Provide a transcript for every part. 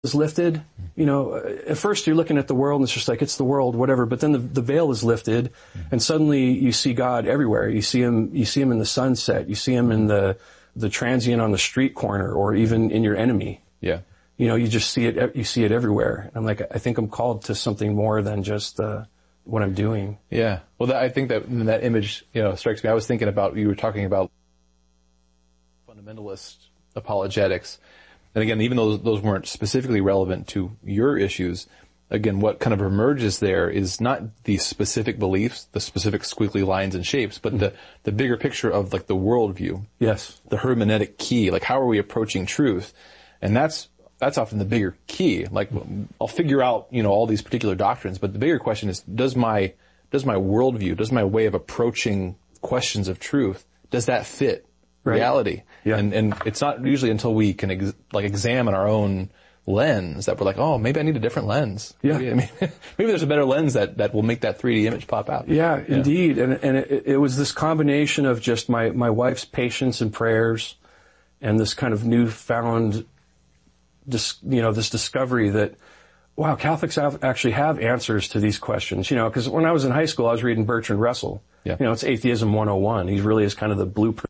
is lifted, at first you're looking at the world and it's just like, it's the world, whatever, but then the veil is lifted and suddenly you see God everywhere. You see him in the sunset. You see him in the transient on the street corner or even in your enemy. Yeah. You just see it everywhere. And I'm like, I think I'm called to something more than just, what I'm doing. Yeah. Well, I think that image, strikes me. I was thinking about, you were talking about fundamentalist apologetics. And again, even though those weren't specifically relevant to your issues, again, what kind of emerges there is not the specific beliefs, the specific squiggly lines and shapes, but the bigger picture of like the worldview. Yes. The hermeneutic key, like how are we approaching truth? And that's often the bigger key. Like I'll figure out, all these particular doctrines, but the bigger question is, does my worldview, does my way of approaching questions of truth, does that fit reality? Yeah. And it's not usually until we can examine our own lens that we're like, oh, maybe I need a different lens. Yeah. Maybe there's a better lens that will make that 3D image pop out. Yeah, indeed. And it was this combination of just my wife's patience and prayers and this kind of newfound, this discovery that, wow, Catholics actually have answers to these questions. Because when I was in high school, I was reading Bertrand Russell. Yeah. It's Atheism 101. He really is kind of the blueprint.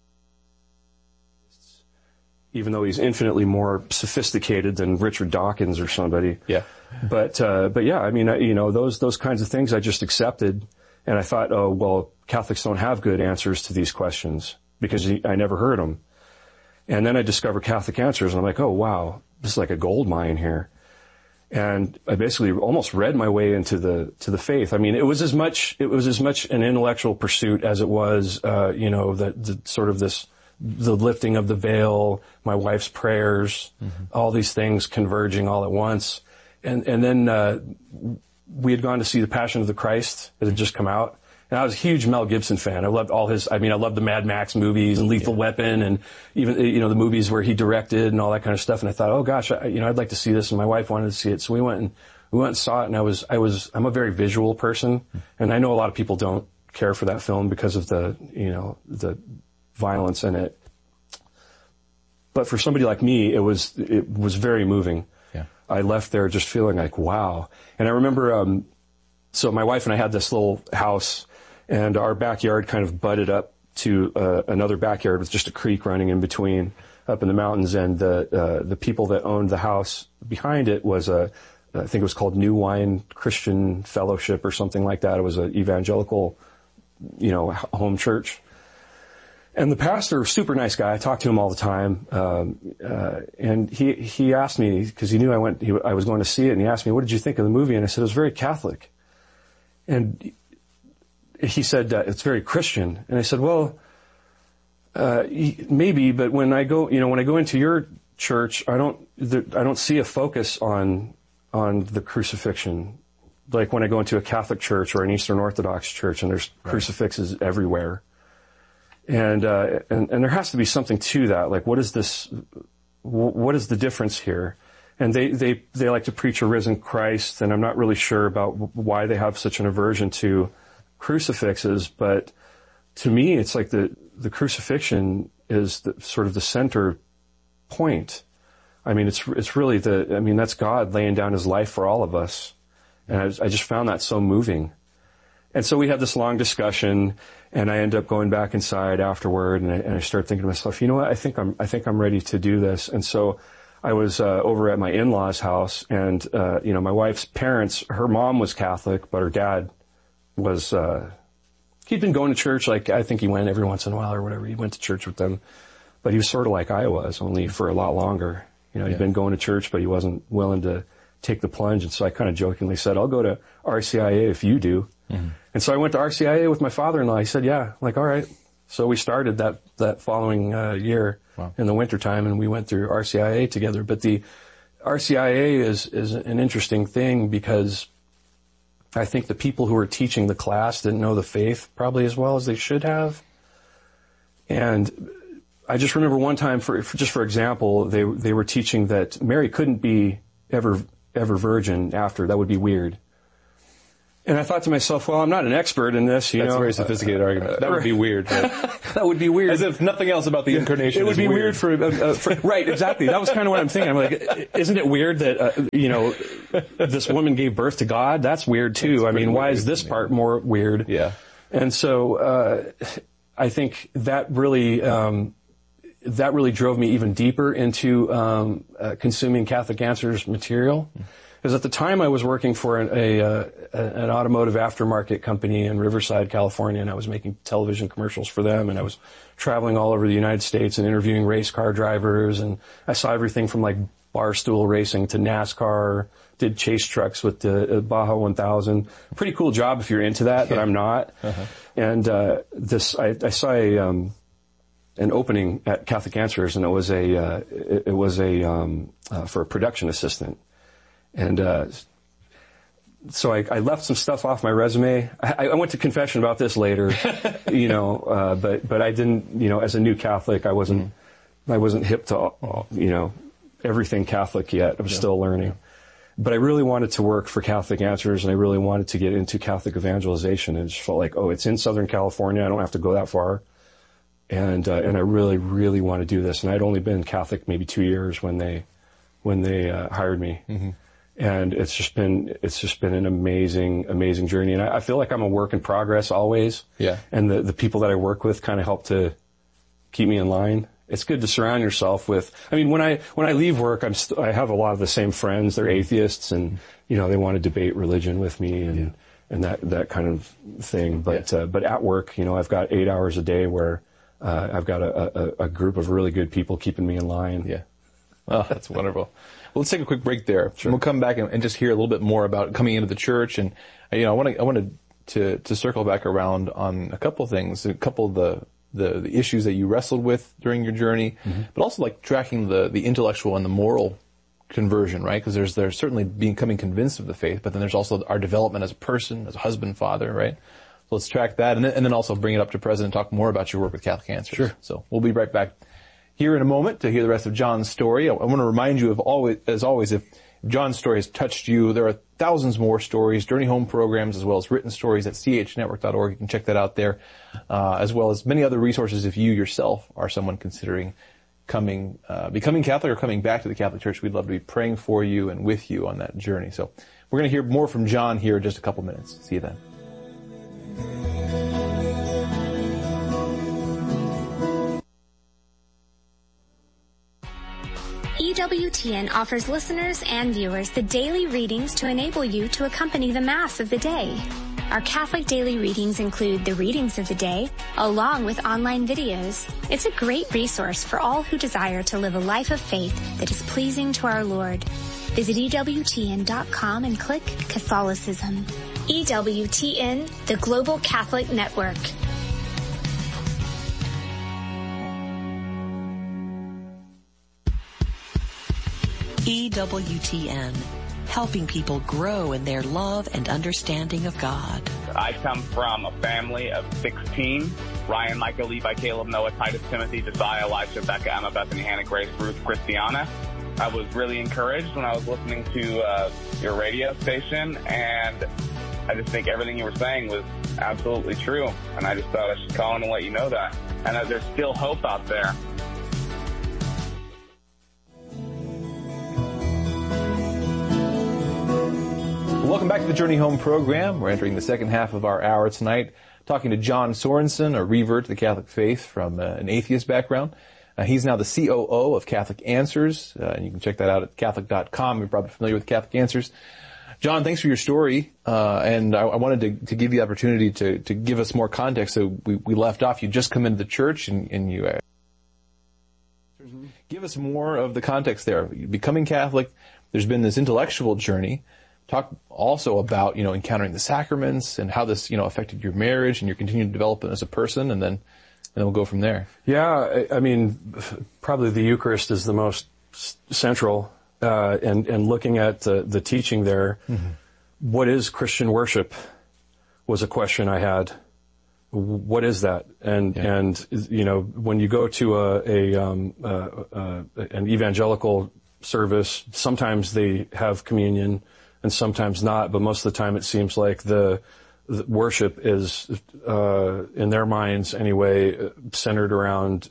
Even though he's infinitely more sophisticated than Richard Dawkins or somebody. Yeah. But yeah, I mean, those kinds of things I just accepted. And I thought, oh, well, Catholics don't have good answers to these questions because I never heard them. And then I discovered Catholic Answers and I'm like, oh, wow, this is like a gold mine here. And I basically almost read my way into the faith. I mean, it was as much an intellectual pursuit as it was, the sort of the lifting of the veil, my wife's prayers, all these things converging all at once. And then, we had gone to see The Passion of the Christ. It had just come out. And I was a huge Mel Gibson fan. I loved I loved the Mad Max movies and Lethal Weapon and even, the movies where he directed and all that kind of stuff. And I thought, oh gosh, I'd like to see this. And my wife wanted to see it. So we went and saw it. And I'm a very visual person. And I know a lot of people don't care for that film because of the violence in it. But for somebody like me, it was very moving. Yeah. I left there just feeling like, wow. And I remember, so my wife and I had this little house and our backyard kind of butted up to, another backyard with just a creek running in between up in the mountains. And the people that owned the house behind it was I think it was called New Wine Christian Fellowship or something like that. It was an evangelical, home church. And the pastor, super nice guy, I talked to him all the time, and he asked me, because he knew I was going to see it, and he asked me, what did you think of the movie? And I said, it was very Catholic. And he said, it's very Christian. And I said, well, maybe, but when I go into your church, I don't see a focus on the crucifixion. Like when I go into a Catholic church or an Eastern Orthodox church, and there's crucifixes everywhere. And there has to be something to that. Like, what is the difference here? And they like to preach a risen Christ, and I'm not really sure about why they have such an aversion to crucifixes, but to me, it's like the crucifixion is sort of the center point. I mean, it's really that's God laying down his life for all of us. And I just found that so moving. And so we had this long discussion, and I end up going back inside afterward, and I start thinking to myself, you know what, I think I'm ready to do this. And so I was over at my in-laws' house, and my wife's parents, her mom was Catholic, but her dad was he'd been going to church, like I think he went every once in a while or whatever. He went to church with them, but he was sort of like I was, only for a lot longer. He'd been going to church, but he wasn't willing to take the plunge. And so I kind of jokingly said, I'll go to RCIA if you do. Mm-hmm. And so I went to RCIA with my father-in-law. He said, yeah. I'm like, all right. So we started that following year in the wintertime, and we went through RCIA together. But the RCIA is an interesting thing because I think the people who were teaching the class didn't know the faith probably as well as they should have. And I just remember one time, for example, they were teaching that Mary couldn't be ever virgin after. That would be weird. And I thought to myself, well, I'm not an expert in this, That's a very sophisticated argument. That would be weird. Right? That would be weird. As if nothing else about the incarnation It would is be weird for right, exactly. That was kind of what I'm thinking. I'm like, isn't it weird that, this woman gave birth to God? That's weird too. I mean, why is this part more weird? Yeah. And so, I think that really drove me even deeper into, consuming Catholic Answers material. Because at the time I was working for an automotive aftermarket company in Riverside, California, and I was making television commercials for them, and I was traveling all over the United States and interviewing race car drivers, and I saw everything from like barstool racing to NASCAR, did chase trucks with the Baja 1000. Pretty cool job if you're into that, but I'm not. Uh-huh. And I saw an opening at Catholic Answers, and it was for a production assistant. And so I left some stuff off my resume. I went to confession about this later, but I didn't, as a new Catholic, I wasn't hip to, everything Catholic yet. I was still learning. Yeah. But I really wanted to work for Catholic Answers, and I really wanted to get into Catholic evangelization. And it just felt like, it's in Southern California. I don't have to go that far. And I really, really want to do this. And I'd only been Catholic maybe 2 years when they hired me. Mm-hmm. And it's just been an amazing journey. And I feel like I'm a work in progress always. Yeah. And the people that I work with kind of help to keep me in line. It's good to surround yourself with, when I leave work, I have a lot of the same friends. They're atheists, and, they want to debate religion with me and that kind of thing. But at work, I've got 8 hours a day where, I've got a group of really good people keeping me in line. Yeah. Oh, that's wonderful. Well, let's take a quick break there. Sure. We'll come back and just hear a little bit more about coming into the church. And, I wanted to circle back around on a couple of things, a couple of the issues that you wrestled with during your journey, mm-hmm. but also like tracking the intellectual and the moral conversion, right? Because there's certainly becoming convinced of the faith, but then there's also our development as a person, as a husband, father, right? So let's track that and then also bring it up to present and talk more about your work with Catholic Answers. Sure. So we'll be right back here in a moment to hear the rest of John's story. I want to remind you as always, if John's story has touched you, there are thousands more stories, Journey Home programs, as well as written stories at chnetwork.org. You can check that out there, as well as many other resources if you yourself are someone considering becoming Catholic or coming back to the Catholic Church. We'd love to be praying for you and with you on that journey. So we're going to hear more from John here in just a couple minutes. See you then. EWTN offers listeners and viewers the daily readings to enable you to accompany the Mass of the day. Our Catholic daily readings include the readings of the day, along with online videos. It's a great resource for all who desire to live a life of faith that is pleasing to our Lord. Visit EWTN.com and click Catholicism. EWTN, the Global Catholic Network. EWTN, helping people grow in their love and understanding of God. I come from a family of 16. Ryan, Micah, Levi, Caleb, Noah, Titus, Timothy, Josiah, Elisha, Becca, Emma, Bethany, Hannah, Grace, Ruth, Christiana. I was really encouraged when I was listening to your radio station, and I just think everything you were saying was absolutely true. And I just thought I should call in and let you know that. And that there's still hope out there. Welcome back to the Journey Home program. We're entering the second half of our hour tonight, talking to John Sorensen, a revert to the Catholic faith from an atheist background. He's now the COO of Catholic Answers, and you can check that out at Catholic.com. You're probably familiar with Catholic Answers. John, thanks for your story, and I wanted to give you the opportunity to give us more context. So we left off. You just come into the church, and you give us more of the context there. Becoming Catholic, there's been this intellectual journey. Talk also about, encountering the sacraments and how this, affected your marriage and your continued development as a person, and then we'll go from there. Yeah, probably the Eucharist is the most central, and looking at the teaching there, mm-hmm. What is Christian worship was a question I had. What is that? And when you go to an evangelical service, sometimes they have communion. and sometimes not, but most of the time it seems like the worship is, in their minds anyway, centered around,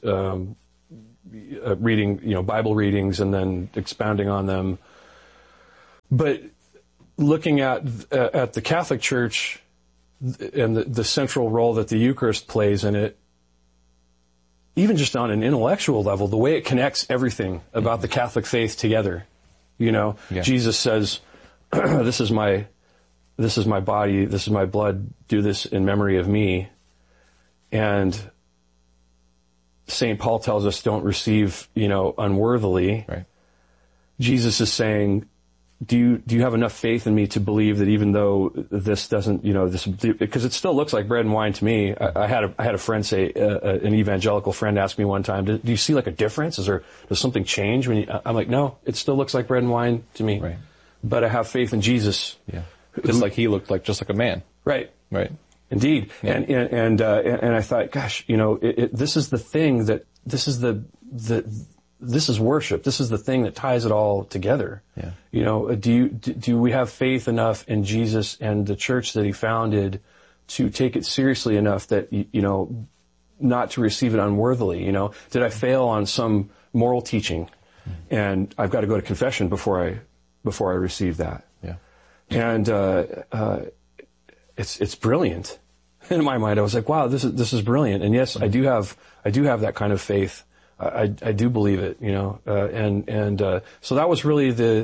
reading, Bible readings and then expounding on them. But looking at the Catholic Church and the central role that the Eucharist plays in it, even just on an intellectual level, the way it connects everything about the Catholic faith together, Jesus says, this is my body, this is my blood, do this in memory of me. And St. Paul tells us don't receive, unworthily. Right. Jesus is saying, do you have enough faith in me to believe that even though this doesn't, because it still looks like bread and wine to me. I had a friend say, an evangelical friend asked me one time, do you see like a difference? Does something change when I'm like, no, it still looks like bread and wine to me. Right. But I have faith in Jesus. Yeah. Just like he looked like, just like a man. Right. Right. Indeed. Yeah. And I thought, gosh, this is the thing this is worship. This is the thing that ties it all together. Yeah. Do we have faith enough in Jesus and the church that he founded to take it seriously enough that, not to receive it unworthily? Did I fail on some moral teaching? And I've got to go to confession before I receive that. Yeah. And, it's brilliant. In my mind, I was like, wow, this is brilliant. And yes, I do have that kind of faith. I do believe it, so that was really the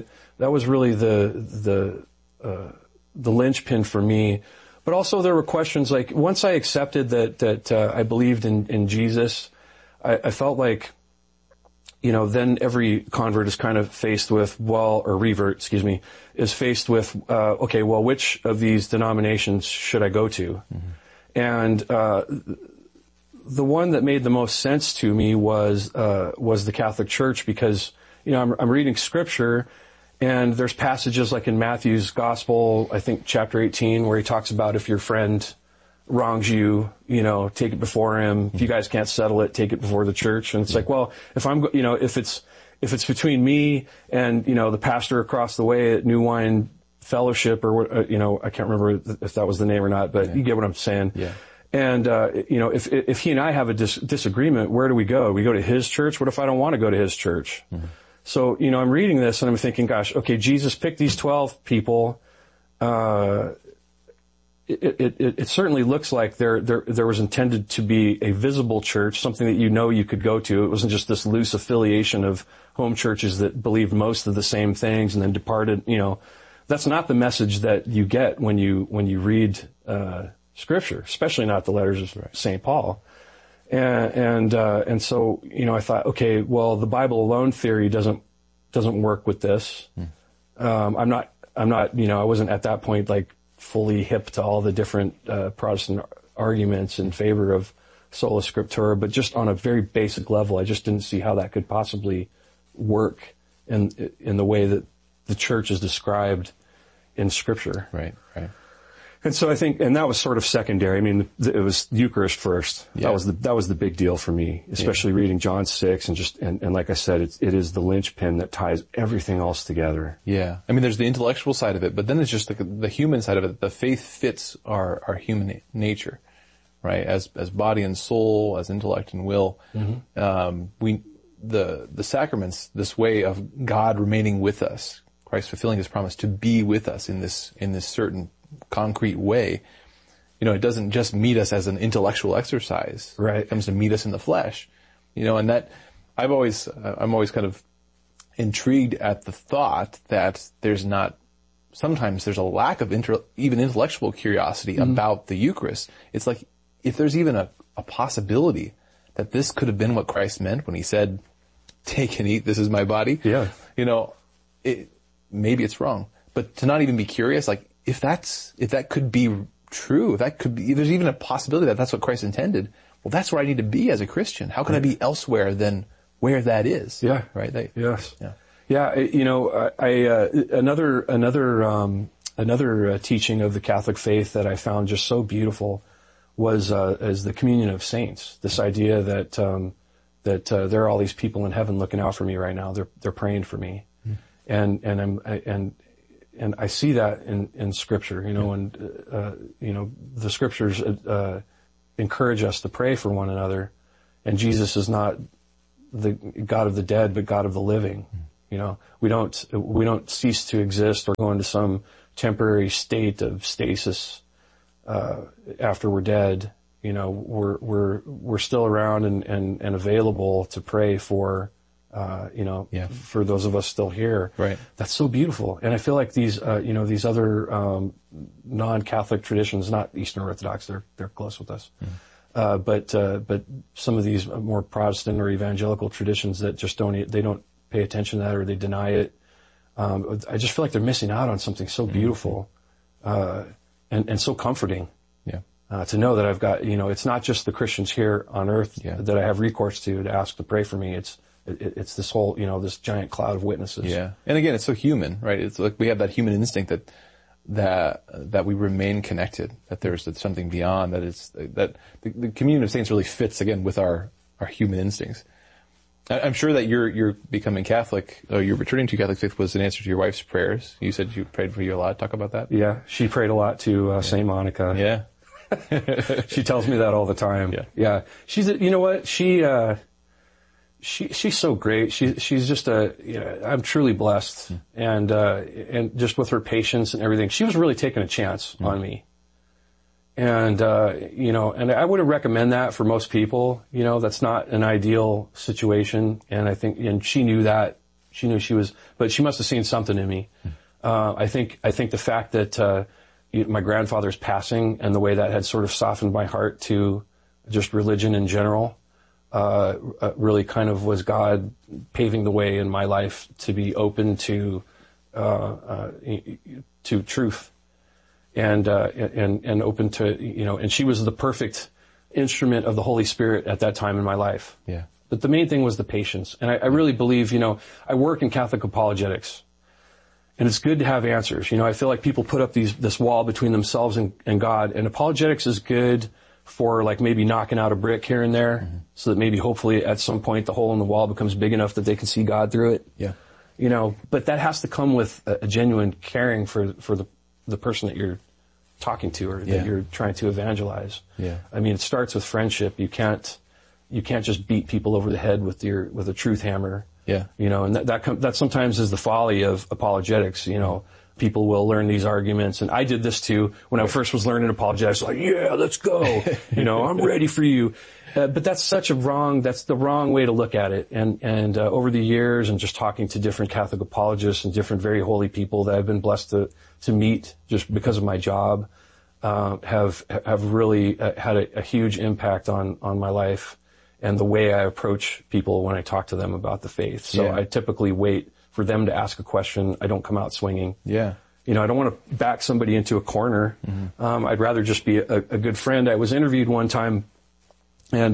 linchpin for me. But also there were questions like, once I accepted that I believed in Jesus, I felt like, then every convert is kind of faced with, revert, is faced with, okay, well, which of these denominations should I go to? Mm-hmm. And, the one that made the most sense to me was the Catholic Church, because, I'm reading scripture and there's passages like in Matthew's gospel, I think chapter 18, where he talks about if your friend wrongs you, take it before him. If you guys can't settle it, take it before the church. And it's like, well, if it's between me and, the pastor across the way at New Wine Fellowship or, I can't remember if that was the name or not, but you get what I'm saying. Yeah. And, if he and I have a disagreement, where do we go? We go to his church? What if I don't want to go to his church? Mm-hmm. So, I'm reading this and I'm thinking, gosh, okay, Jesus picked these 12 people. It certainly looks like there was intended to be a visible church, something that you could go to. It wasn't just this loose affiliation of home churches that believed most of the same things and then departed. That's not the message that you get when you read, Scripture, especially not the letters of St. Paul. And so, I thought, okay, well, the Bible alone theory doesn't work with this. I'm not, I wasn't at that point like fully hip to all the different, Protestant arguments in favor of sola scriptura, but just on a very basic level, I just didn't see how that could possibly work in the way that the church is described in Scripture. Right. And so I think, and that was sort of secondary. I mean, it was Eucharist first. Yeah. That was the big deal for me, especially reading John 6 and like I said, it is the linchpin that ties everything else together. Yeah. I mean, there's the intellectual side of it, but then there's just the human side of it. The faith fits our human nature, right? As body and soul, as intellect and will. Mm-hmm. The sacraments, this way of God remaining with us, Christ fulfilling his promise to be with us in this certain concrete way, it doesn't just meet us as an intellectual exercise. Right. It comes to meet us in the flesh. And that I'm always kind of intrigued at the thought that sometimes there's a lack of even intellectual curiosity about the Eucharist. It's like, if there's even a possibility that this could have been what Christ meant when he said, take and eat, this is my body. Yeah. Maybe it's wrong, but to not even be curious, like, if that could be true, if there's even a possibility that that's what Christ intended, well, that's where I need to be as a Christian. How can I be elsewhere than where that is? Yeah. Right? Yes. Yeah. Yeah. Another teaching of the Catholic faith that I found just so beautiful was the communion of saints. This idea that there are all these people in heaven looking out for me right now. They're praying for me. And and I see that in Scripture, and the Scriptures encourage us to pray for one another, and Jesus is not the God of the dead, but God of the living. We don't cease to exist or go into some temporary state of stasis after we're dead. We're still around and available to pray for for those of us still here. Right. That's so beautiful. And I feel like these other non-Catholic traditions, not Eastern Orthodox, they're close with us. But some of these more Protestant or evangelical traditions that just don't pay attention to that, or they deny it. I just feel like they're missing out on something so beautiful, and so comforting. Yeah. To know that I've got, it's not just the Christians here on earth that I have recourse to ask to pray for me. It's this whole, this giant cloud of witnesses. Yeah. And again, it's so human, right? It's like we have that human instinct that we remain connected, that there's something beyond, that the communion of saints really fits again with our human instincts. I'm sure that you're becoming Catholic, or you're returning to Catholic faith was an answer to your wife's prayers. You said she prayed for you a lot. Talk about that. Yeah. She prayed a lot to Saint Monica. Yeah. She tells me that all the time. Yeah. She's, you know what? She's so great. She's just I'm truly blessed. And just with her patience and everything, she was really taking a chance on me. And, and I wouldn't recommend that for most people. That's not an ideal situation. And I think, and she knew that. She knew but she must have seen something in me. I think the fact that, my grandfather's passing and the way that had sort of softened my heart to just religion in general, really kind of was God paving the way in my life to be open to truth. And open to, and she was the perfect instrument of the Holy Spirit at that time in my life. Yeah. But the main thing was the patience. And I really believe, I work in Catholic apologetics, and it's good to have answers. I feel like people put up this wall between themselves and God, and apologetics is good for like maybe knocking out a brick here and there, so that maybe hopefully at some point the hole in the wall becomes big enough that they can see God through it. Yeah. But that has to come with a genuine caring for the person that you're talking to, or that you're trying to evangelize. Yeah. I mean, it starts with friendship. You can't just beat people over the head with a truth hammer. Yeah. And that sometimes is the folly of apologetics. People will learn these arguments, and I did this too when I first was learning apologetics. Like, yeah, let's go. I'm ready for you. But that's the wrong way to look at it. And over the years, and just talking to different Catholic apologists and different very holy people that I've been blessed to meet just because of my job, have really had a huge impact on my life and the way I approach people when I talk to them about the faith. So I typically wait for them to ask a question. I don't come out swinging. Yeah. I don't want to back somebody into a corner. I'd rather just be a good friend. I was interviewed one time, and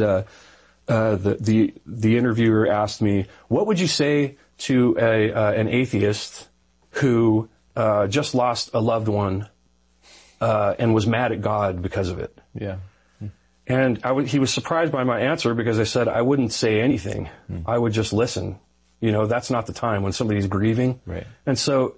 the interviewer asked me, "What would you say to an atheist who just lost a loved one and was mad at God because of it?" Yeah. And he was surprised by my answer, because I said I wouldn't say anything. I would just listen. That's not the time when somebody's grieving. Right. And so,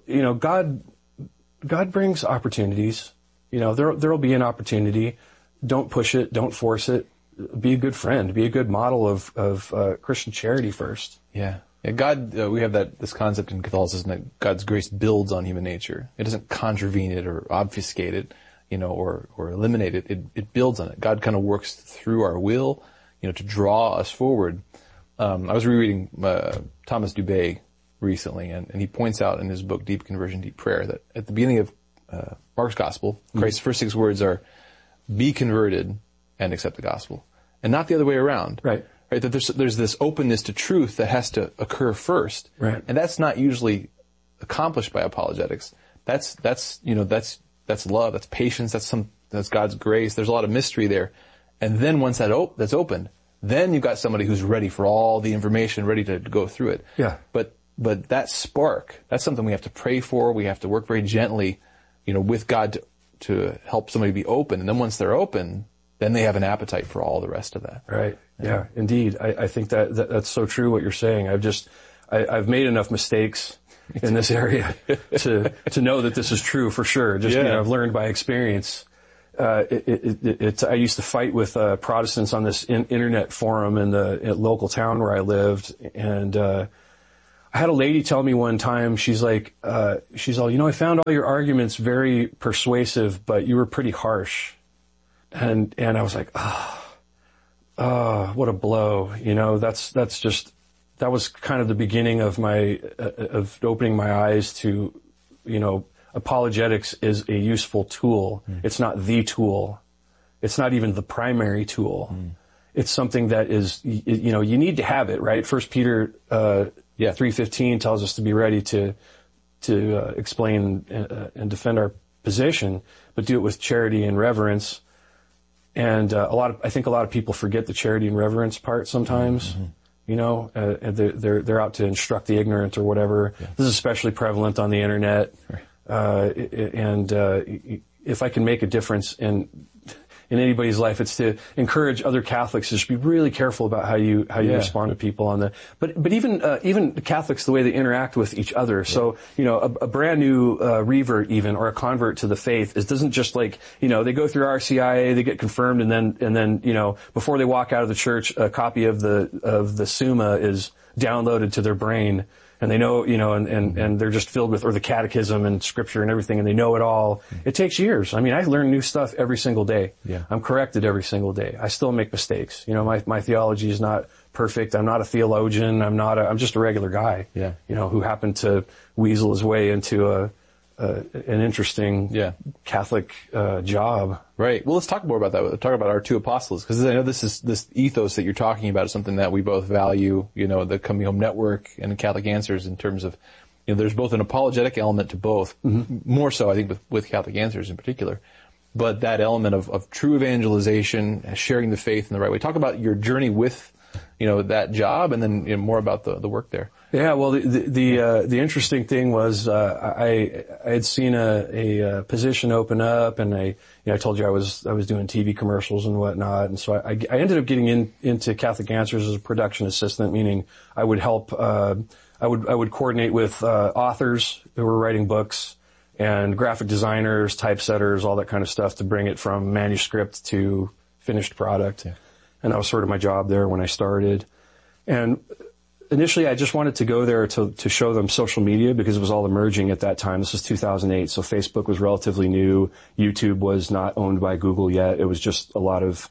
God brings opportunities. There'll be an opportunity. Don't push it. Don't force it. Be a good friend. Be a good model of Christian charity first. Yeah. God, we have this concept in Catholicism that God's grace builds on human nature. It doesn't contravene it or obfuscate it, or eliminate it. It builds on it. God kind of works through our will, to draw us forward. I was rereading Thomas Dubay recently, and he points out in his book, Deep Conversion, Deep Prayer, that at the beginning of Mark's Gospel, Christ's first 6 words are, "Be converted and accept the gospel," and not the other way around. Right. Right. That there's this openness to truth that has to occur first. Right. And that's not usually accomplished by apologetics. That's love. That's patience. That's God's grace. There's a lot of mystery there. And then once that's opened, then you've got somebody who's ready for all the information, ready to go through it. Yeah. But that spark, that's something we have to pray for. We have to work very gently, with God to help somebody be open. And then once they're open, then they have an appetite for all the rest of that. Right. Yeah, indeed. I think that's so true what you're saying. I've made enough mistakes in this area to know that this is true for sure. Just, I've learned by experience. I used to fight with Protestants on this internet forum in the local town where I lived, and I had a lady tell me one time, she's all, I found all your arguments very persuasive, but you were pretty harsh. And I was like, what a blow. That was kind of the beginning of of opening my eyes to, apologetics is a useful tool. It's not the tool. It's not even the primary tool. It's something that is, you need to have it, right? 1 Peter 3:15 tells us to be ready to explain and defend our position, but do it with charity and reverence. And I think a lot of people forget the charity and reverence part sometimes. They're out to instruct the ignorant or whatever. This is especially prevalent on the internet. If I can make a difference in anybody's life, it's to encourage other Catholics to just be really careful about how you respond to people on but even Catholics, the way they interact with each other. So, a brand new revert even, or a convert to the faith doesn't just they go through RCIA, they get confirmed, and then before they walk out of the church, a copy of the Summa is downloaded to their brain. And they know, and they're just filled with, or the catechism and scripture and everything, and they know it all. It takes years. I mean, I learn new stuff every single day. Yeah. I'm corrected every single day. I still make mistakes. My theology is not perfect. I'm not a theologian. I'm just a regular guy. Yeah. Who happened to weasel his way into an interesting Catholic job. Right. Well, let's talk more about that. Let's talk about our two apostles, because I know this ethos that you're talking about is something that we both value, the Coming Home Network and Catholic Answers, in terms of, there's both an apologetic element to both, more so, I think, with Catholic Answers in particular, but that element of true evangelization, sharing the faith in the right way. Talk about your journey with, that job, and then more about the work there. Yeah, well, the interesting thing was I had seen a position open up, and I told you I was doing TV commercials and whatnot, and so I ended up getting into Catholic Answers as a production assistant, meaning I would help I would coordinate with authors who were writing books and graphic designers, typesetters, all that kind of stuff to bring it from manuscript to finished product. Yeah. And that was sort of my job there when I started. And initially, I just wanted to go there to show them social media, because it was all emerging at that time. This was 2008, so Facebook was relatively new. YouTube was not owned by Google yet. It was just a lot of,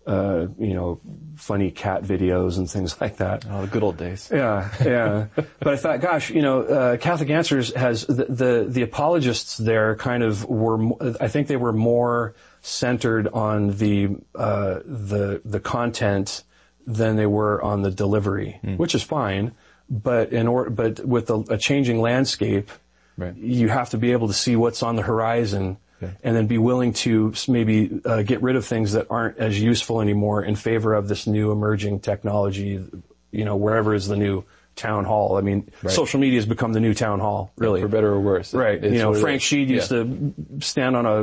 funny cat videos and things like that. Oh, the good old days. Yeah. But I thought, gosh, Catholic Answers has the apologists there kind of I think they were more centered on the content than they were on the delivery, which is fine. But with a changing landscape, right, you have to be able to see what's on the horizon, and then be willing to maybe get rid of things that aren't as useful anymore in favor of this new emerging technology. Wherever is the new town hall. I mean, social media has become the new town hall, really, for better or worse. Right. Frank Sheed used to stand on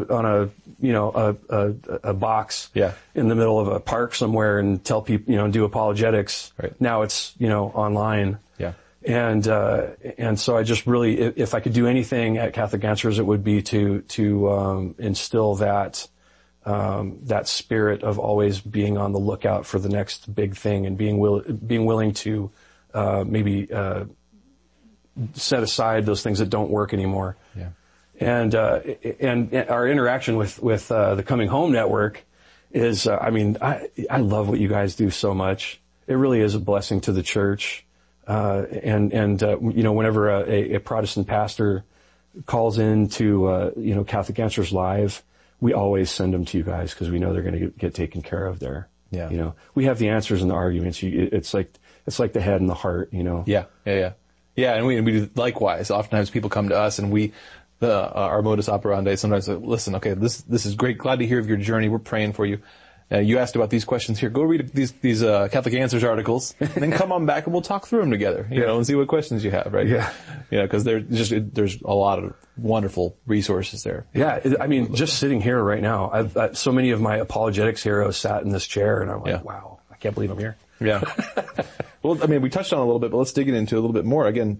a box in the middle of a park somewhere and tell people, do apologetics. Right. Now it's, online. Yeah. And so I just really, if I could do anything at Catholic Answers, it would be to instill that spirit of always being on the lookout for the next big thing, and being willing to maybe set aside those things that don't work anymore. Yeah. And our interaction with the Coming Home Network is, I love what you guys do so much. It really is a blessing to the church. Whenever a Protestant pastor calls in to Catholic Answers Live, we always send them to you guys, because we know they're going to get taken care of there. Yeah. We have the answers and the arguments. It's like the head and the heart. Yeah. And we do likewise. Oftentimes people come to us, and our modus operandi sometimes say, listen, okay, this is great. Glad to hear of your journey. We're praying for you. You asked about these questions here. Go read these Catholic Answers articles, and then come on back and we'll talk through them together, and see what questions you have, right? Yeah. Because there's a lot of wonderful resources there. Yeah. Just sitting here right now, so many of my apologetics heroes sat in this chair, and I'm like, wow, I can't believe I'm here. Yeah. Well, we touched on it a little bit, but let's dig into it a little bit more. Again,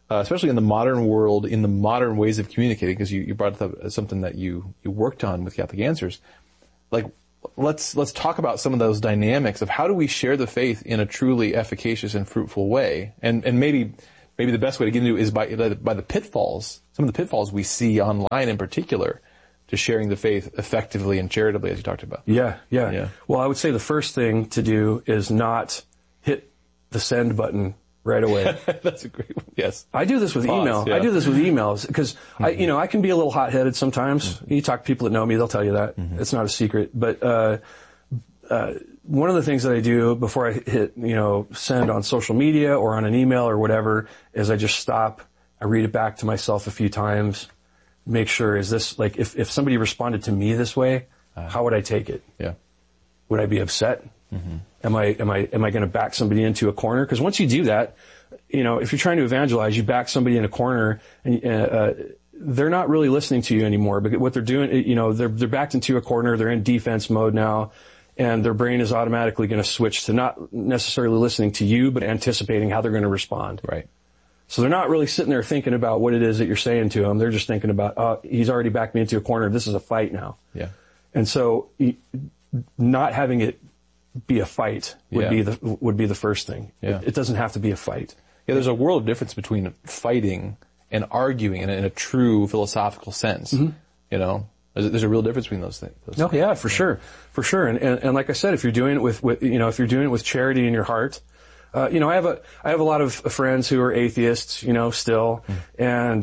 especially in the modern world, in the modern ways of communicating, because you brought up as something that you worked on with Catholic Answers. Like, let's talk about some of those dynamics of how do we share the faith in a truly efficacious and fruitful way, and maybe the best way to get into it is by the pitfalls, some of the pitfalls we see online in particular, to sharing the faith effectively and charitably, as you talked about. Yeah. Well, I would say the first thing to do is not hit the send button right away. That's a great one. Yes. I do this with email. Yeah. I do this with emails because I can be a little hot-headed sometimes. Mm-hmm. You talk to people that know me, they'll tell you that. Mm-hmm. It's not a secret. But one of the things that I do before I hit, send on social media or on an email or whatever is I just stop. I read it back to myself a few times. Make sure, is this, like, if somebody responded to me this way, how would I take it? Yeah. Would I be upset? Mm-hmm. Am I going to back somebody into a corner? Because once you do that, if you're trying to evangelize, you back somebody in a corner, and they're not really listening to you anymore. But what they're doing, they're backed into a corner. They're in defense mode now, and their brain is automatically going to switch to not necessarily listening to you, but anticipating how they're going to respond. Right. So they're not really sitting there thinking about what it is that you're saying to them. They're just thinking about, he's already backed me into a corner. This is a fight now. Yeah. And so not having it be a fight would be the first thing. Yeah. It doesn't have to be a fight. Yeah, there's a world of difference between fighting and arguing in a true philosophical sense. Mm-hmm. There's a real difference between those things. Yeah, for sure. And like I said, if you're doing it with charity in your heart, I have a lot of friends who are atheists, still, and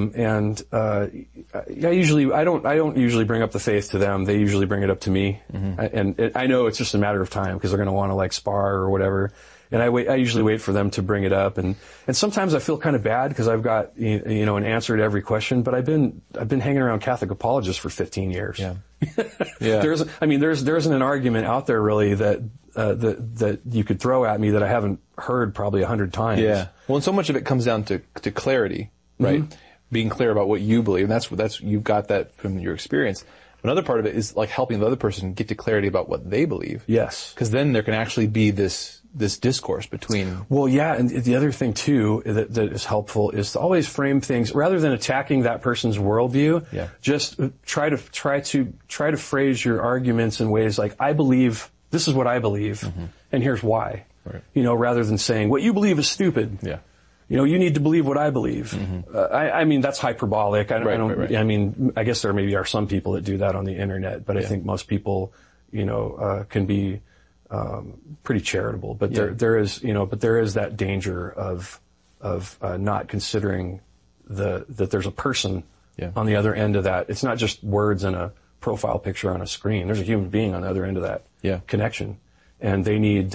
I don't usually bring up the faith to them. They usually bring it up to me, and I know it's just a matter of time because they're going to want to spar or whatever. And I usually wait for them to bring it up, and sometimes I feel kind of bad because I've got an answer to every question. But I've been hanging around Catholic apologists for 15 years. Yeah. There isn't an argument out there really that you could throw at me that I haven't heard probably 100 times. Yeah. Well, and so much of it comes down to clarity, right? Mm-hmm. Being clear about what you believe, and that's you've got that from your experience. Another part of it is helping the other person get to clarity about what they believe. Yes. Because then there can actually be this discourse between. Well, yeah, and the other thing too that is helpful is to always frame things rather than attacking that person's worldview. Yeah. Just try to phrase your arguments in ways like, I believe this is what I believe, and here's why. Right. Rather than saying what you believe is stupid. Yeah. You need to believe what I believe. Mm-hmm. I mean, that's hyperbolic. Right. I mean, I guess there maybe are some people that do that on the internet, but I think most people, can be pretty charitable. But there is that danger of not considering that there's a person on the other end of that. It's not just words and a profile picture on a screen. There's a human being on the other end of that connection, and they need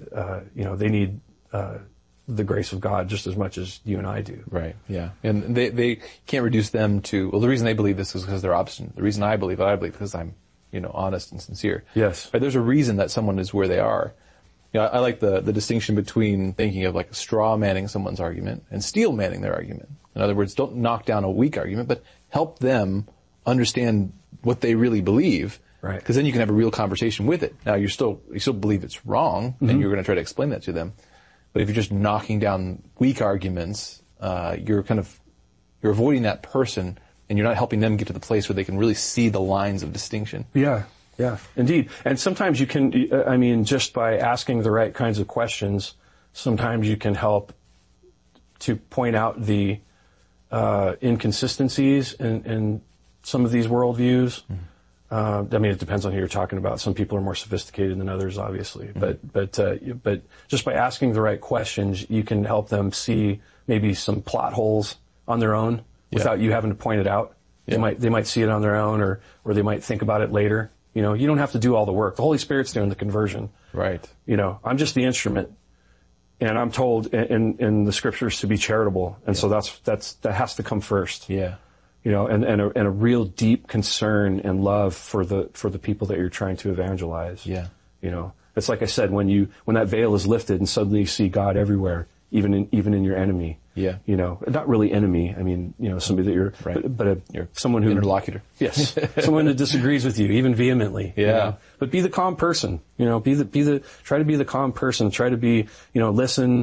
the grace of God just as much as you and I do. Right. Yeah. And they can't reduce them to, well, the reason they believe this is because they're obstinate. The reason I believe because I'm, honest and sincere. Yes. Right? There's a reason that someone is where they are. I like the distinction between thinking of straw manning someone's argument and steel manning their argument. In other words, don't knock down a weak argument, but help them understand what they really believe. Right. Because then you can have a real conversation with it. Now you still believe it's wrong, and you're going to try to explain that to them. But if you're just knocking down weak arguments, you're avoiding that person, and you're not helping them get to the place where they can really see the lines of distinction. Yeah, indeed. And sometimes you can, just by asking the right kinds of questions, sometimes you can help to point out the inconsistencies in some of these worldviews. It depends on who you're talking about. Some people are more sophisticated than others, obviously. But just by asking the right questions, you can help them see maybe some plot holes on their own without you having to point it out. Yeah. They might see it on their own, or they might think about it later. You don't have to do all the work. The Holy Spirit's doing the conversion. Right. I'm just the instrument, and I'm told in the scriptures to be charitable, and so that has to come first. Yeah. And a real deep concern and love for the people that you're trying to evangelize. Yeah. It's like I said, when that veil is lifted and suddenly you see God everywhere, even in your enemy. Yeah. Not really enemy. Somebody that you're, right. you're someone who interlocutor. Yes. Someone that disagrees with you, even vehemently. Yeah. But be the calm person. Try to be the calm person. Try to be, listen,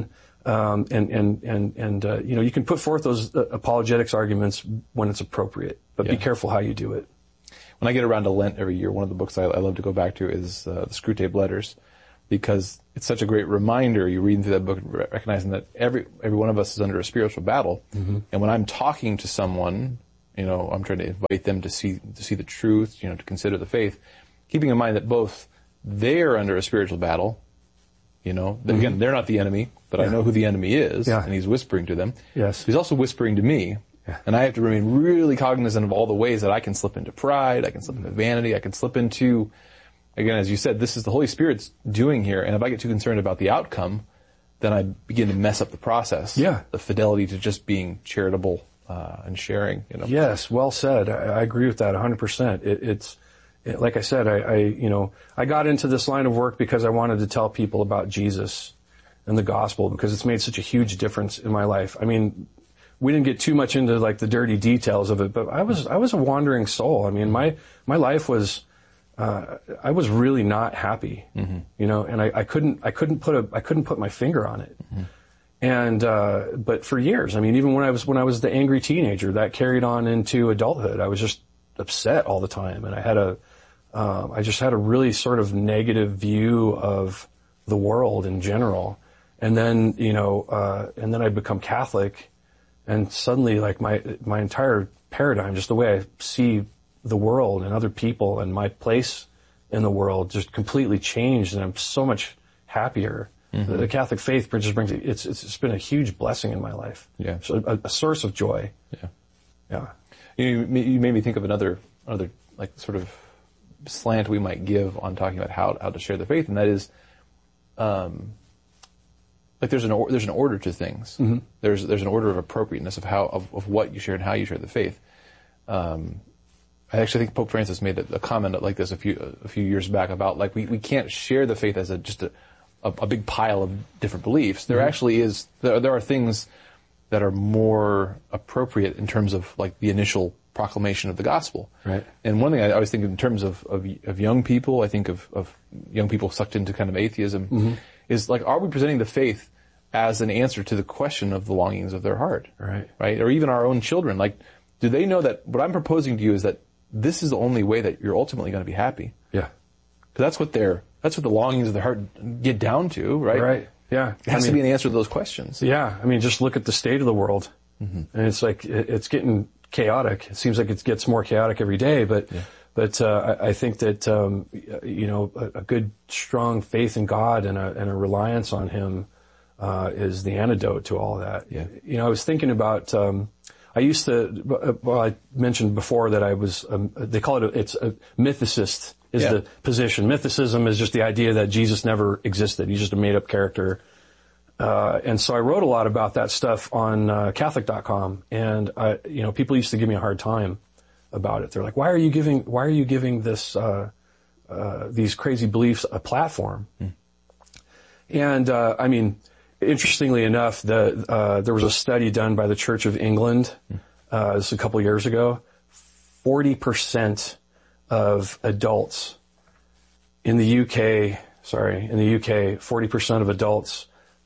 You can put forth those apologetics arguments when it's appropriate, but be careful how you do it. When I get around to Lent every year, one of the books I love to go back to is the Screwtape Letters, because it's such a great reminder. You read through that book, recognizing that every one of us is under a spiritual battle, and when I'm talking to someone, I'm trying to invite them to see the truth, to consider the faith, keeping in mind that both they're under a spiritual battle. Again, they're not the enemy, but I know who the enemy is, and he's whispering to them. Yes. He's also whispering to me, and I have to remain really cognizant of all the ways that I can slip into pride, I can slip into vanity, I can slip into, again, as you said, this is the Holy Spirit's doing here, and if I get too concerned about the outcome, then I begin to mess up the process. Yeah. The fidelity to just being charitable and sharing. Yes, well said. I agree with that 100%. Like I said, I got into this line of work because I wanted to tell people about Jesus and the gospel, because it's made such a huge difference in my life. I mean, we didn't get too much into like the dirty details of it, but I was a wandering soul. I mean, my life was, I was really not happy, and I couldn't put my finger on it. And, but for years, I mean, even when I was the angry teenager, that carried on into adulthood. I was just upset all the time, and I just had a really sort of negative view of the world in general. And then, and then I'd become Catholic, and suddenly, like, my entire paradigm, just the way I see the world and other people and my place in the world, just completely changed, and I'm so much happier. The Catholic faith just brings it's been a huge blessing in my life. Yeah, so a source of joy. Yeah. You made me think of another like sort of slant we might give on talking about how to share the faith, and that is, like there's an order to things. There's an order of appropriateness of what you share and how you share the faith. I actually think Pope Francis made a comment like this a few years back about, like, we can't share the faith as just a big pile of different beliefs. There actually is, there are things that are more appropriate in terms of like the initial proclamation of the gospel. Right. And one thing I always think in terms of young people, I think of young people sucked into kind of atheism, is like, are we presenting the faith as an answer to the question of the longings of their heart? Right. Right? Or even our own children. Like, do they know that what I'm proposing to you is that this is the only way that you're ultimately going to be happy? Yeah. Because that's what the longings of the heart get down to, right? Right. Yeah. It has to be an answer to those questions. Yeah. I mean, just look at the state of the world. And it's like, it's getting chaotic. It seems like it gets more chaotic every day, but I think that, a good, strong faith in God and a reliance on Him, is the antidote to all that. Yeah. I was thinking about, I mentioned before that I was, they call it it's a mythicist is the position. Mythicism is just the idea that Jesus never existed. He's just a made-up character. And so I wrote a lot about that stuff on Catholic.com, and people used to give me a hard time about it. They're like, "Why are you giving this these crazy beliefs a platform?" And I mean, interestingly enough, there was a study done by the Church of England this a couple years ago. 40% of adults in the UK, 40% of adults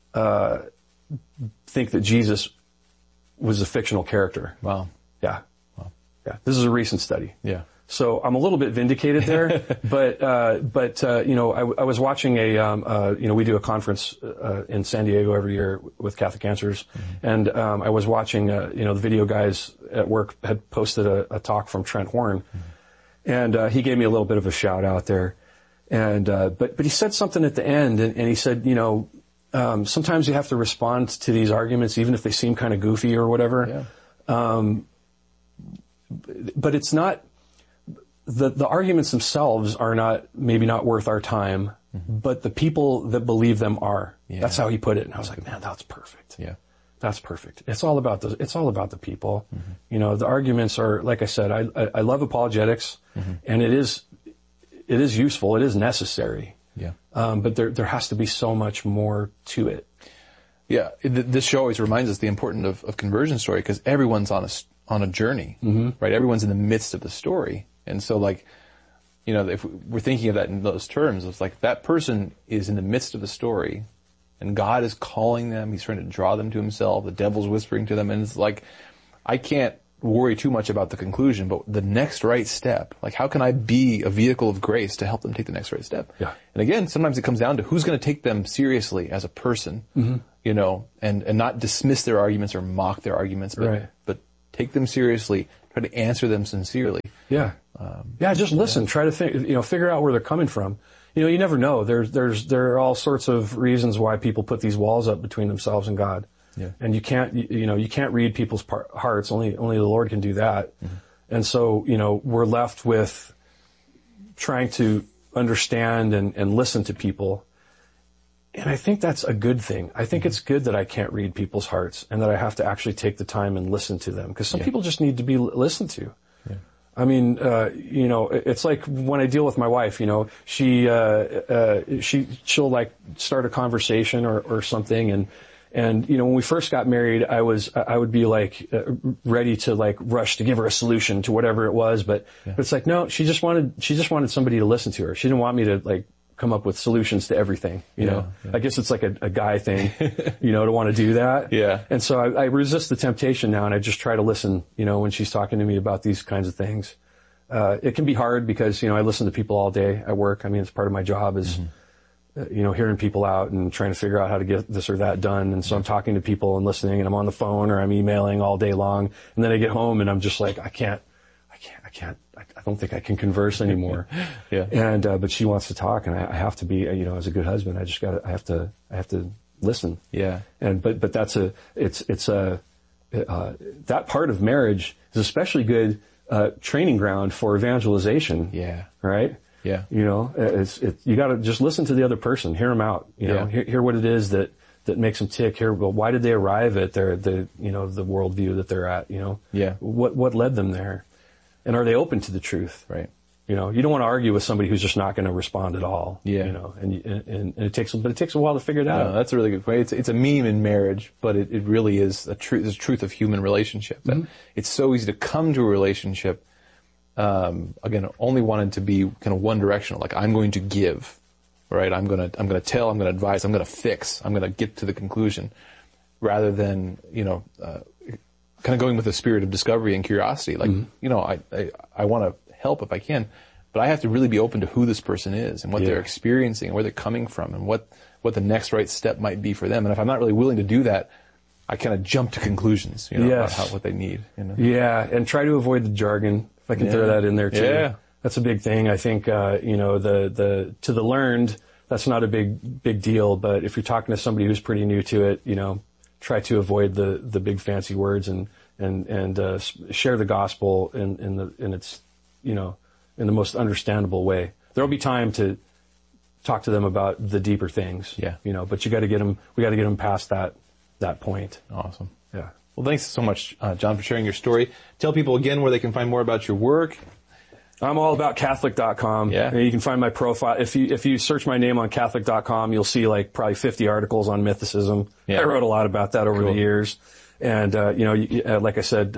think that Jesus was a fictional character. Wow. Yeah. Wow. Yeah. This is a recent study. Yeah. So I'm a little bit vindicated there, but I was watching we do a conference in San Diego every year with Catholic Answers, and I was watching, the video guys at work had posted a talk from Trent Horn, and he gave me a little bit of a shout out there, and but he said something at the end, and he said, sometimes you have to respond to these arguments even if they seem kind of goofy or whatever, but it's not. The arguments themselves are maybe not worth our time, but the people that believe them are. Yeah. That's how he put it. And I was like, man, that's perfect. Yeah. That's perfect. It's all about the people. The arguments are, like I said, I love apologetics, and it is useful. It is necessary. Yeah. But there has to be so much more to it. Yeah. This show always reminds us the importance of conversion story, because everyone's on a journey, right? Everyone's in the midst of the story. And so, like, if we're thinking of that in those terms, it's like that person is in the midst of the story, and God is calling them. He's trying to draw them to himself. The devil's whispering to them. And it's like, I can't worry too much about the conclusion, but the next right step, like how can I be a vehicle of grace to help them take the next right step? Yeah. And again, sometimes it comes down to who's going to take them seriously as a person, you know, and not dismiss their arguments or mock their arguments, but take them seriously, try to answer them sincerely. Yeah. Just listen. Try to figure out where they're coming from. You know, you never know. There are all sorts of reasons why people put these walls up between themselves and God. Yeah. And you can't read people's hearts. Only the Lord can do that. Mm-hmm. And so, you know, we're left with trying to understand and listen to people. And I think that's a good thing. I think it's good that I can't read people's hearts and that I have to actually take the time and listen to them, because some people just need to be listened to. Yeah. I mean, you know, it's like when I deal with my wife, you know, she'll like start a conversation or something, and you know, when we first got married, I would be like ready to like rush to give her a solution to whatever it was, but it's like, no, she just wanted somebody to listen to her. She didn't want me to like come up with solutions to everything, you know. I guess it's like a guy thing, you know, to want to do that. Yeah. And so I resist the temptation now, and I just try to listen, you know, when she's talking to me about these kinds of things. It can be hard because, you know, I listen to people all day at work. I mean, it's part of my job is, you know, hearing people out and trying to figure out how to get this or that done. And so I'm talking to people and listening, and I'm on the phone or I'm emailing all day long. And then I get home and I'm just like, I don't think I can converse anymore. And, but she wants to talk, and I have to be, you know, as a good husband, I have to listen. Yeah. And, but that's that part of marriage is especially good, training ground for evangelization. Yeah. Right? Yeah. You know, you gotta just listen to the other person, hear them out, you know, hear what it is that makes them tick, why did they arrive at the worldview that they're at, you know? Yeah. What led them there? And are they open to the truth? Right. You know, you don't want to argue with somebody who's just not going to respond at all. Yeah. You know, and it takes a while to figure that out. That's a really good point. It's a meme in marriage, but it really is the truth of human relationship. It's so easy to come to a relationship, again, only wanting to be kind of one directional. Like, I'm going to give, right? I'm going to tell, I'm going to advise, I'm going to fix, I'm going to get to the conclusion, rather than, you know, kind of going with a spirit of discovery and curiosity. Like, you know, I want to help if I can, but I have to really be open to who this person is and what they're experiencing and where they're coming from and what the next right step might be for them. And if I'm not really willing to do that, I kind of jump to conclusions, you know, about what they need. You know? Yeah, and try to avoid the jargon, if I can throw that in there too. Yeah. That's a big thing. I think, you know, to the learned, that's not a big deal, but if you're talking to somebody who's pretty new to it, you know, try to avoid the big fancy words and share the gospel in its, you know, in the most understandable way. There'll be time to talk to them about the deeper things. Yeah. You know, but we got to get them past that point. Awesome. Yeah. Well, thanks so much, John, for sharing your story. Tell people again where they can find more about your work. I'm all about Catholic.com. Yeah. And you can find my profile. If you search my name on Catholic.com, you'll see like probably 50 articles on mythicism. Yeah. I wrote a lot about that over the years. And, you know, like I said,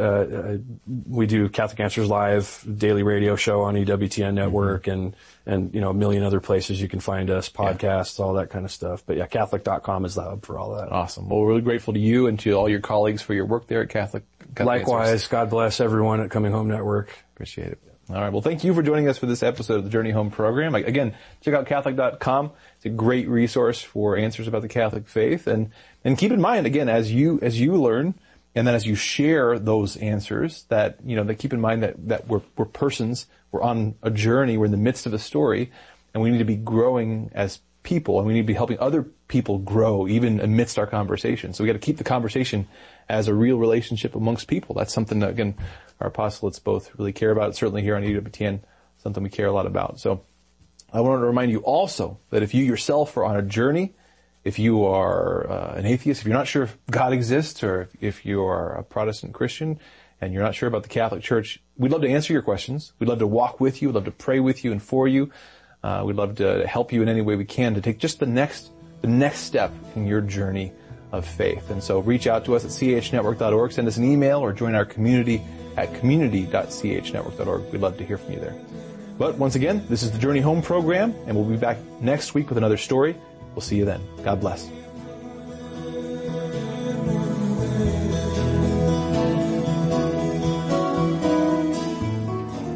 we do Catholic Answers Live, daily radio show on EWTN Network and, you know, a million other places you can find us, podcasts, all that kind of stuff. But yeah, Catholic.com is the hub for all that. Awesome. Well, we're really grateful to you and to all your colleagues for your work there at Catholic Likewise. Answers. God bless everyone at Coming Home Network. Appreciate it. All right. Well, thank you for joining us for this episode of the Journey Home program. Again, check out Catholic.com. It's a great resource for answers about the Catholic faith. And keep in mind, again, as you learn, and then as you share those answers, that, you know, that keep in mind that we're persons, we're on a journey, we're in the midst of a story, and we need to be growing as people, and we need to be helping other people grow even amidst our conversation. So we got to keep the conversation as a real relationship amongst people. That's something that, again, our apostolates both really care about. Certainly here on EWTN, something we care a lot about. So I want to remind you also that if you yourself are on a journey, if you are an atheist, if you're not sure if God exists, or if you are a Protestant Christian and you're not sure about the Catholic Church, we'd love to answer your questions. We'd love to walk with you. We'd love to pray with you and for you. We'd love to help you in any way we can to take just the next step in your journey of faith. And so reach out to us at chnetwork.org, send us an email, or join our community at community.chnetwork.org. We'd love to hear from you there. But once again, this is the Journey Home program, and we'll be back next week with another story. We'll see you then. God bless.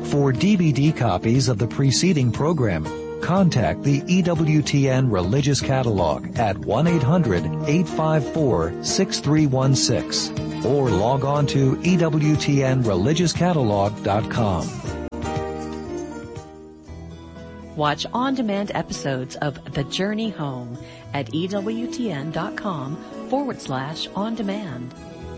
For DVD copies of the preceding program, contact the EWTN Religious Catalog at 1-800-854-6316 or log on to EWTNReligiousCatalog.com. Watch on-demand episodes of The Journey Home at EWTN.com/on-demand.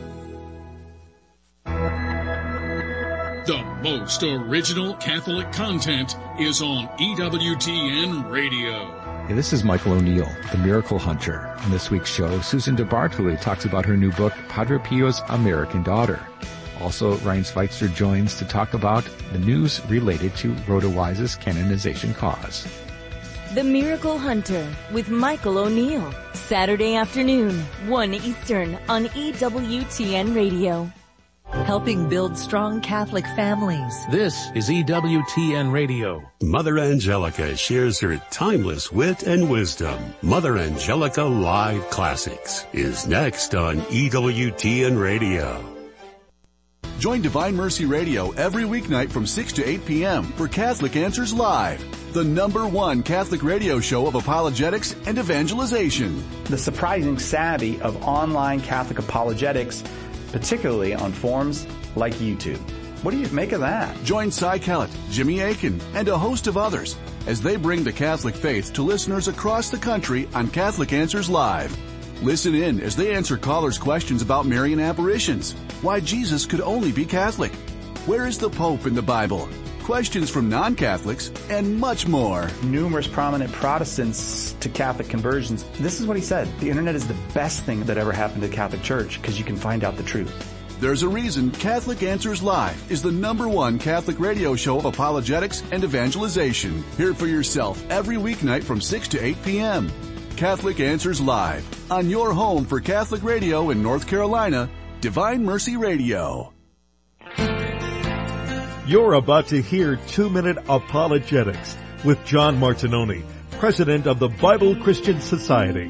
The most original Catholic content is on EWTN Radio. Hey, this is Michael O'Neill, the Miracle Hunter. On this week's show, Susan DeBartoli talks about her new book, Padre Pio's American Daughter. Also, Ryan Schweitzer joins to talk about the news related to Rhoda Wise's canonization cause. The Miracle Hunter with Michael O'Neill. Saturday afternoon, 1 Eastern on EWTN Radio. Helping build strong Catholic families. This is EWTN Radio. Mother Angelica shares her timeless wit and wisdom. Mother Angelica Live Classics is next on EWTN Radio. Join Divine Mercy Radio every weeknight from 6 to 8 p.m. for Catholic Answers Live, the #1 Catholic radio show of apologetics and evangelization. The surprising savvy of online Catholic apologetics, particularly on forums like YouTube. What do you make of that? Join Cy Kellett, Jimmy Aiken, and a host of others as they bring the Catholic faith to listeners across the country on Catholic Answers Live. Listen in as they answer callers' questions about Marian apparitions, why Jesus could only be Catholic, where is the Pope in the Bible, questions from non-Catholics, and much more. Numerous prominent Protestants to Catholic conversions. This is what he said. The internet is the best thing that ever happened to the Catholic Church because you can find out the truth. There's a reason Catholic Answers Live is the #1 Catholic radio show of apologetics and evangelization. Hear it for yourself every weeknight from 6 to 8 p.m. Catholic Answers Live on your home for Catholic radio in North Carolina, Divine Mercy Radio. You're about to hear 2-Minute Apologetics with John Martinoni, president of the Bible Christian Society.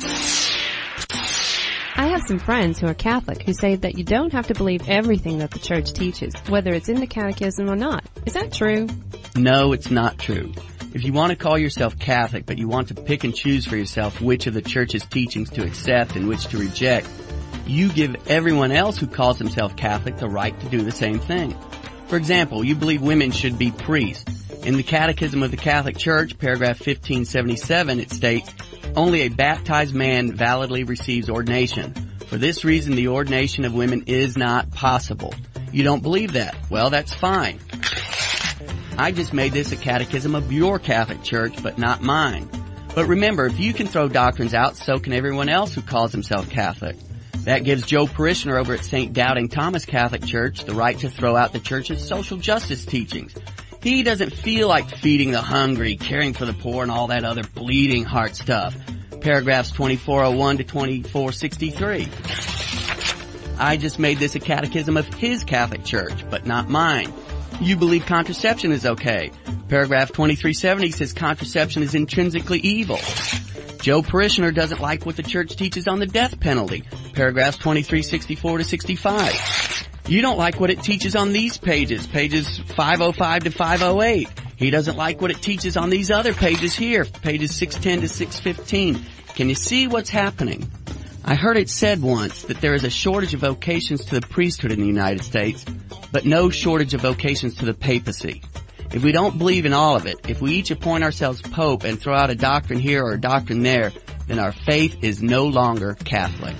I have some friends who are Catholic who say that you don't have to believe everything that the church teaches, whether it's in the catechism or not. Is that true? No, it's not true. If you want to call yourself Catholic, but you want to pick and choose for yourself which of the church's teachings to accept and which to reject, you give everyone else who calls himself Catholic the right to do the same thing. For example, you believe women should be priests. In the Catechism of the Catholic Church, paragraph 1577, it states, only a baptized man validly receives ordination. For this reason, the ordination of women is not possible. You don't believe that? Well, that's fine. I just made this a catechism of your Catholic Church, but not mine. But remember, if you can throw doctrines out, so can everyone else who calls himself Catholic. That gives Joe Parishioner over at St. Doubting Thomas Catholic Church the right to throw out the church's social justice teachings. He doesn't feel like feeding the hungry, caring for the poor, and all that other bleeding heart stuff. Paragraphs 2401 to 2463. I just made this a catechism of his Catholic Church, but not mine. You believe contraception is okay. Paragraph 2370 says contraception is intrinsically evil. Joe Parishioner doesn't like what the church teaches on the death penalty. Paragraphs 2364 to 65. You don't like what it teaches on these pages, pages 505 to 508. He doesn't like what it teaches on these other pages here, pages 610 to 615. Can you see what's happening? I heard it said once that there is a shortage of vocations to the priesthood in the United States, but no shortage of vocations to the papacy. If we don't believe in all of it, if we each appoint ourselves Pope and throw out a doctrine here or a doctrine there, then our faith is no longer Catholic.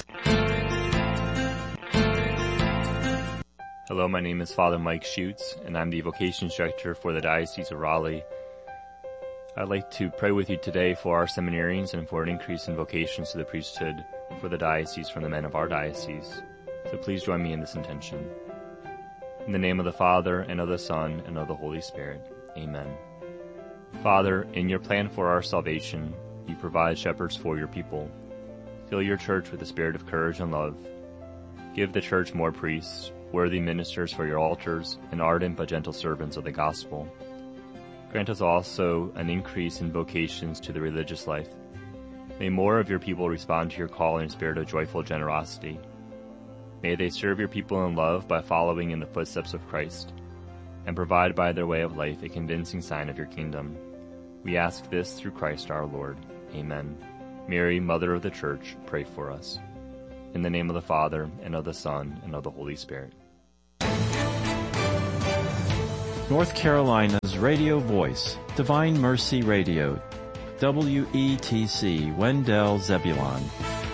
Hello, my name is Father Mike Schutz, and I'm the Vocations Director for the Diocese of Raleigh. I'd like to pray with you today for our seminarians and for an increase in vocations to the priesthood for the diocese from the men of our diocese. So please join me in this intention. In the name of the Father, and of the Son, and of the Holy Spirit. Amen. Father, in your plan for our salvation, you provide shepherds for your people. Fill your church with the spirit of courage and love. Give the church more priests, worthy ministers for your altars, and ardent but gentle servants of the gospel. Grant us also an increase in vocations to the religious life. May more of your people respond to your call in a spirit of joyful generosity. May they serve your people in love by following in the footsteps of Christ. and provide by their way of life a convincing sign of your kingdom. We ask this through Christ our Lord. Amen. Mary, Mother of the Church, pray for us. In the name of the Father, and of the Son, and of the Holy Spirit. North Carolina's radio voice, Divine Mercy Radio, WETC, Wendell, Zebulon.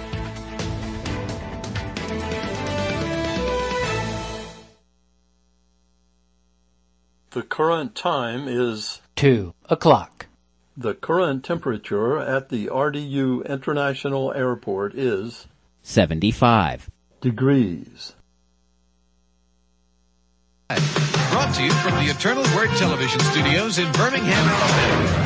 The current time is 2 o'clock. The current temperature at the RDU International Airport is 75 degrees. Brought to you from the Eternal Word Television Studios in Birmingham, Alabama.